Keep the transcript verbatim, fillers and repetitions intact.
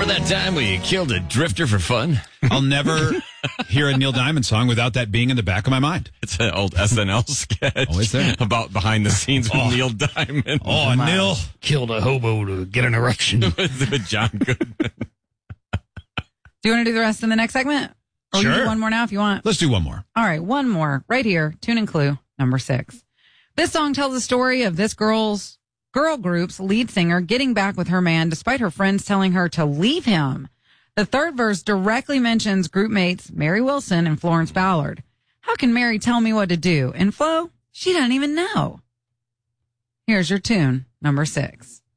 Remember that time we killed a drifter for fun? I'll never hear a Neil Diamond song without that being in the back of my mind. It's an old S N L sketch. Oh, is there? About behind the scenes with Oh. Neil Diamond. Oh, Neil. Killed a hobo to get an erection. with, with John Goodman. Do you want to do the rest in the next segment? Or you Sure. do one more now if you want. Let's do one more. All right, one more right here. Tune and clue number six. This song tells the story of this girl's girl group's lead singer getting back with her man despite her friends telling her to leave him. The third verse directly mentions group mates Mary Wilson and Florence Ballard. How can Mary tell me what to do? And Flo, she doesn't even know. Here's your tune, number six.